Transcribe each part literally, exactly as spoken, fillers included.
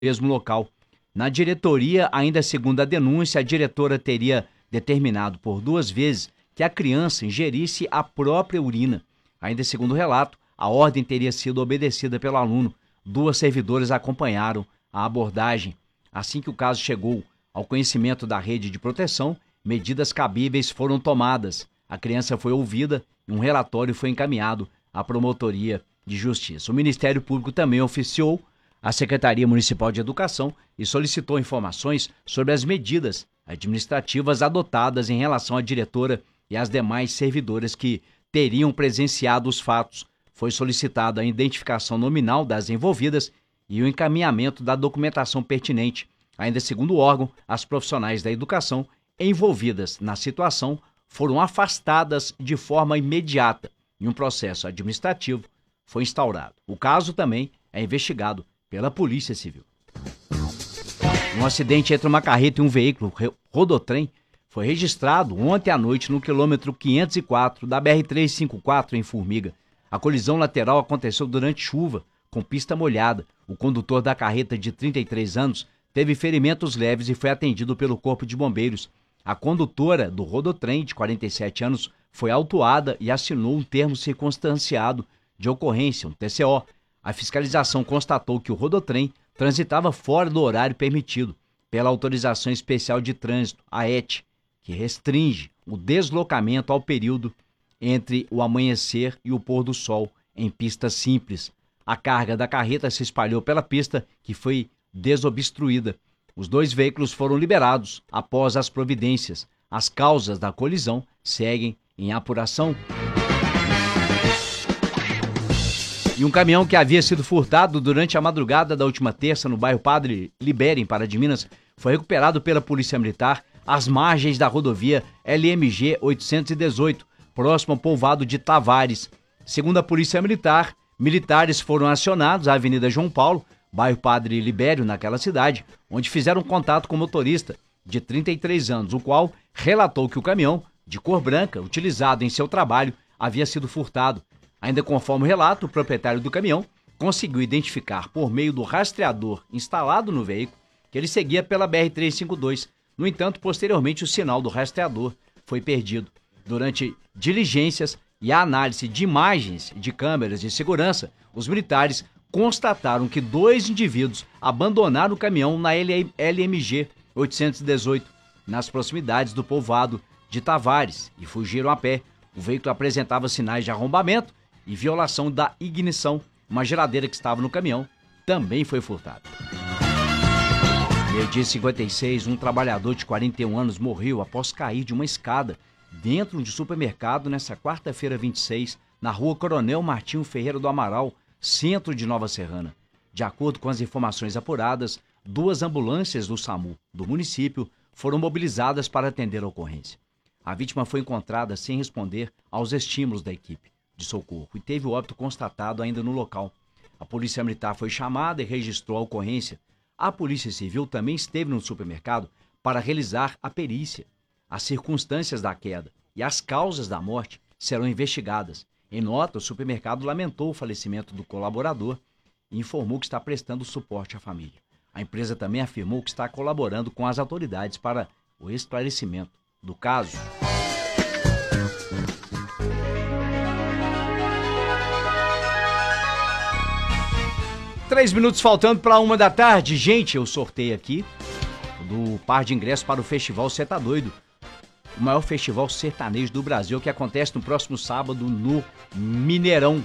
mesmo local. Na diretoria, ainda segundo a denúncia, a diretora teria determinado por duas vezes que a criança ingerisse a própria urina. Ainda segundo o relato, a ordem teria sido obedecida pelo aluno. Duas servidoras acompanharam a abordagem. Assim que o caso chegou ao conhecimento da rede de proteção, medidas cabíveis foram tomadas. A criança foi ouvida e um relatório foi encaminhado à Promotoria de Justiça. O Ministério Público também oficiou a Secretaria Municipal de Educação e solicitou informações sobre as medidas administrativas adotadas em relação à diretora e às demais servidoras que teriam presenciado os fatos. Foi solicitada a identificação nominal das envolvidas e o encaminhamento da documentação pertinente. Ainda segundo o órgão, as profissionais da educação envolvidas na situação foram afastadas de forma imediata e um processo administrativo foi instaurado. O caso também é investigado pela Polícia Civil. Um acidente entre uma carreta e um veículo rodotrem foi registrado ontem à noite no quilômetro quinhentos e quatro da B R trezentos e cinquenta e quatro em Formiga. A colisão lateral aconteceu durante chuva, com pista molhada. O condutor da carreta, de trinta e três anos, teve ferimentos leves e foi atendido pelo Corpo de Bombeiros. A condutora do rodotrem, de quarenta e sete anos, foi autuada e assinou um termo circunstanciado de ocorrência, um T C O. A fiscalização constatou que o rodotrem transitava fora do horário permitido pela Autorização Especial de Trânsito, a E T, que restringe o deslocamento ao período entre o amanhecer e o pôr do sol em pista simples. A carga da carreta se espalhou pela pista, que foi desobstruída. Os dois veículos foram liberados após as providências. As causas da colisão seguem em apuração. E um caminhão que havia sido furtado durante a madrugada da última terça no bairro Padre Libério, em Pará de Minas, foi recuperado pela Polícia Militar às margens da rodovia L M G oitocentos e dezoito, próximo ao povoado de Tavares. Segundo a Polícia Militar, militares foram acionados à Avenida João Paulo, bairro Padre Libério, naquela cidade, onde fizeram contato com o motorista, de trinta e três anos, o qual relatou que o caminhão, de cor branca, utilizado em seu trabalho, havia sido furtado. Ainda conforme o relato, o proprietário do caminhão conseguiu identificar por meio do rastreador instalado no veículo que ele seguia pela B R trezentos e cinquenta e dois. No entanto, posteriormente, o sinal do rastreador foi perdido. Durante diligências e a análise de imagens de câmeras de segurança, os militares constataram que dois indivíduos abandonaram o caminhão na L M G oitocentos e dezoito, nas proximidades do povoado de Tavares, e fugiram a pé. O veículo apresentava sinais de arrombamento e violação da ignição. Uma geladeira que estava no caminhão também foi furtada. Meio-dia e cinquenta e seis, um trabalhador de quarenta e um anos morreu após cair de uma escada dentro de um supermercado nesta quarta-feira vinte e seis, na rua Coronel Martinho Ferreira do Amaral, centro de Nova Serrana. De acordo com as informações apuradas, duas ambulâncias do SAMU do município foram mobilizadas para atender a ocorrência. A vítima foi encontrada sem responder aos estímulos da equipe de socorro e teve o óbito constatado ainda no local. A Polícia Militar foi chamada e registrou a ocorrência. A Polícia Civil também esteve no supermercado para realizar a perícia. As circunstâncias da queda e as causas da morte serão investigadas. Em nota, o supermercado lamentou o falecimento do colaborador e informou que está prestando suporte à família. A empresa também afirmou que está colaborando com as autoridades para o esclarecimento do caso. Três minutos faltando para uma da tarde. Gente, eu sorteio aqui do par de ingressos para o Festival Cê Tá Doido, o maior festival sertanejo do Brasil, que acontece no próximo sábado no Mineirão.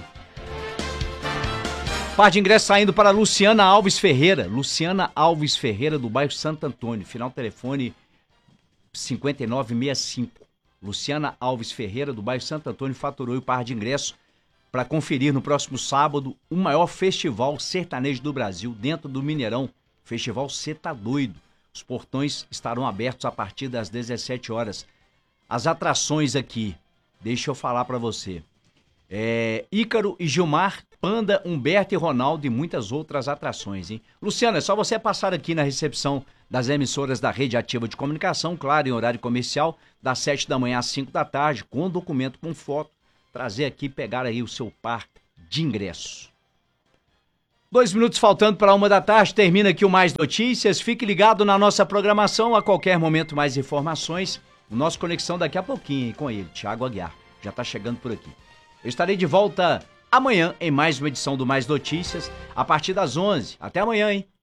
Par de ingressos saindo para Luciana Alves Ferreira. Luciana Alves Ferreira, do bairro Santo Antônio. Final telefone cinquenta e nove sessenta e cinco. Luciana Alves Ferreira, do bairro Santo Antônio, faturou o par de ingressos para conferir no próximo sábado o maior festival sertanejo do Brasil, dentro do Mineirão. Festival Cê Tá Doido. Os portões estarão abertos a partir das dezessete horas. As atrações aqui, deixa eu falar para você. É, Ícaro e Gilmar, Panda, Humberto e Ronaldo e muitas outras atrações, hein? Luciana, é só você passar aqui na recepção das emissoras da Rede Ativa de Comunicação, claro, em horário comercial, das sete da manhã às cinco da tarde, com documento, com foto, trazer aqui, pegar aí o seu par de ingressos. Dois minutos faltando para uma da tarde, termina aqui o Mais Notícias. Fique ligado na nossa programação, a qualquer momento mais informações. O nosso Conexão daqui a pouquinho, hein, com ele, Thiago Aguiar. Já está chegando por aqui. Eu estarei de volta amanhã em mais uma edição do Mais Notícias, a partir das onze. Até amanhã, hein?